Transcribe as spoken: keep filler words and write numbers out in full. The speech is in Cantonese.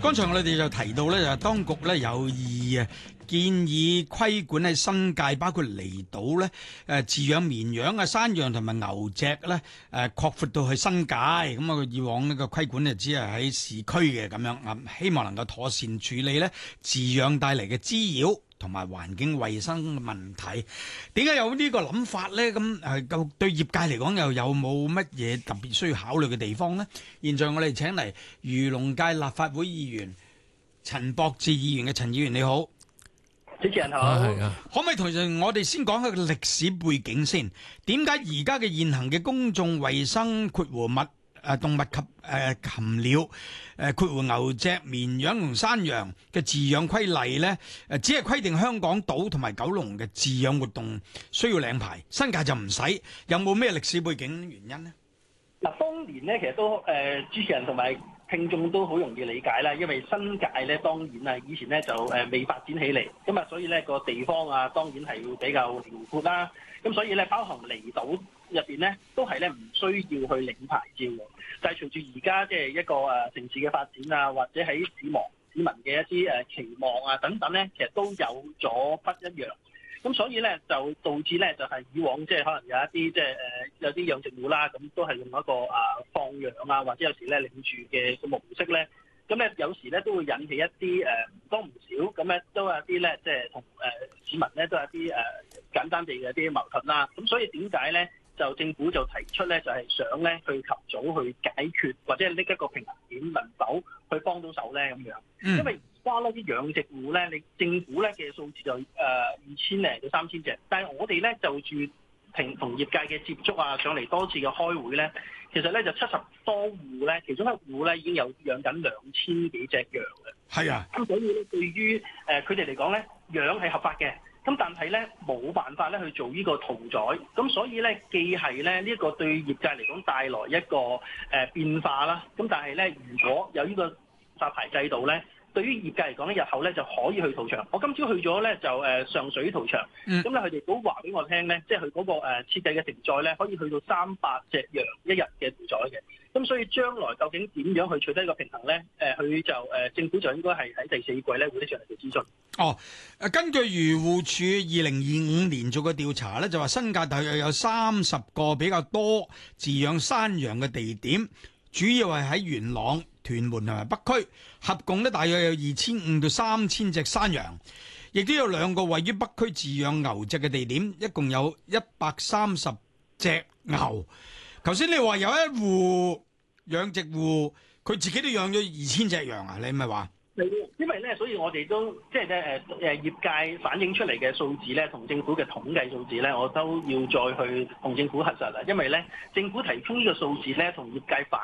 剛才我哋就提到咧，就當局咧有意啊建議規管喺新界，包括離島咧，誒飼養綿羊啊、山羊同埋牛隻咧，誒擴闊到去新界。咁啊，以往呢個規管就只係喺市區嘅咁樣啊，希望能夠妥善處理咧飼養帶嚟嘅滋擾同埋環境衛生嘅問題。點解有呢個諗法咧？咁誒，夠對業界嚟講又有冇乜嘢特別需要考慮嘅地方呢？現在我哋請嚟漁農界立法會議員陳博志議員嘅。陳議員你好。 主持人好， 啊、可唔可以同我哋先講一個歷史背景先？點解而家嘅現行嘅公眾衛生括弧物誒動物及誒、呃、禽鳥誒括弧牛隻、綿羊同山羊嘅飼養規例咧？誒只係規定香港島同埋九龍嘅飼養活動需要領牌，新界就唔使。有冇咩歷史背景原因呢？ 嗱，當年咧其實都誒、呃、主持人同埋聽眾都好容易理解啦，因為新界咧當然啊，以前咧就誒未發展起嚟，咁啊所以咧個地方啊當然係會比較遼闊啦，咁所以咧包含離島入邊咧都係咧唔需要去領牌照嘅。但係隨住而家即係一個誒城市嘅發展啊，或者喺市民市民嘅一啲誒期望啊等等咧，其實都有咗不一樣。咁所以咧就導致咧就係以往即係可能有一啲即係誒有啲養殖戶啦，咁都係用一個啊放養啊，或者有時咧領住嘅個模式咧，咁咧有時咧都會引起一啲誒唔多唔少，咁咧都有一啲咧即係同誒市民咧都有一啲誒簡單地嘅一啲矛盾啦。咁所以點解咧就政府就提出咧就係想咧去及早去解決，或者係拎一個平衡點能否去幫到手咧咁樣，因為而家呢啲養殖戶咧，你政府咧嘅數字就誒二千零到三千隻，但係我哋咧就住同同業界嘅接觸啊，上嚟多次嘅開會咧，其實咧就七十多戶咧，其中一戶咧已經有養緊兩千幾隻羊嘅。 係啊， 咁所以咧，對於誒佢哋嚟講咧，養係合法嘅，咁但係咧冇辦法咧去做呢個屠宰，咁所以咧既係咧呢一個對業界嚟講帶來一個誒變化啦，咁但係咧如果有呢個發牌制度咧，對於業界嚟講咧，日後咧就可以去屠場。我今朝去咗咧就誒上水屠場，咁咧佢哋都話俾我聽咧，即係佢嗰個誒設計嘅承載咧，可以去到三百隻羊一日嘅屠宰嘅。咁所以將來究竟點樣去取得一個平衡咧？誒，佢就誒政府就應該係喺第四季咧會啲上嚟做諮詢。 哦，誒根據漁護署二零二五年做嘅調查咧，就話新界大約有三十個比較多飼養山羊嘅地點，主要係喺元朗、屯門同埋北區，合共咧大約有二千五到三千隻山羊，亦都有兩個位於北區飼養牛隻嘅地點，一共有一百三十隻牛。頭先你話有一戶養殖戶，佢自己都養咗二千隻羊啊？你咪話？ 因為咧，所以我哋都即係咧誒誒業界反映出嚟嘅數字咧，同政府嘅統計數字咧，我都要再去同政府核實啦。因為咧，政府提供呢個數字咧，同業界反